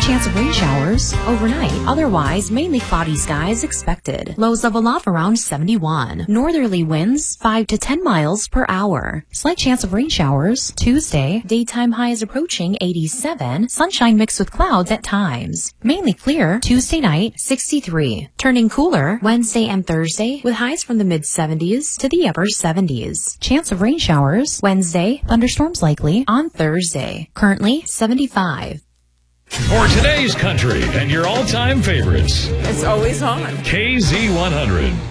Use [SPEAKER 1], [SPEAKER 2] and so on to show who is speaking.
[SPEAKER 1] chance of rain showers overnight. Otherwise, mainly cloudy skies expected. Lows level off around 71. Northerly winds 5 to 10 miles per hour. Slight chance of rain showers Tuesday. Daytime highs approaching 87. Sunshine mixed with clouds at times. Mainly clear Tuesday night 63. Turning cooler Wednesday and Thursday with highs from the mid-70s to the upper 70s. Chance of rain showers Wednesday. Thunderstorms likely on Thursday. Currently 75.
[SPEAKER 2] For today's country and your all-time favorites,
[SPEAKER 3] It's always on.
[SPEAKER 2] KZ100.